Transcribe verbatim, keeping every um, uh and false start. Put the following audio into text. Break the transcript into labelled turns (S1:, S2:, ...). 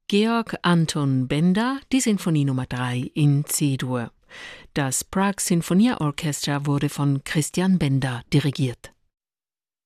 S1: Georg Anton Benda, die Sinfonie Nummer drei in C-Dur. Das Prague Sinfonieorchester wurde von Christian Benda dirigiert.